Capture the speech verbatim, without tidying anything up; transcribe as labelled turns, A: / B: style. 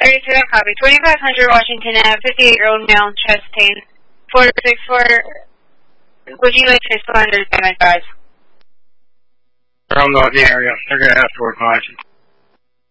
A: thirty-seven copy. twenty-five hundred Washington Avenue, fifty-eight-year-old male, chest pain. four six four, would you like physical under damage guys?
B: I don't know the area. They're going to have to advise you.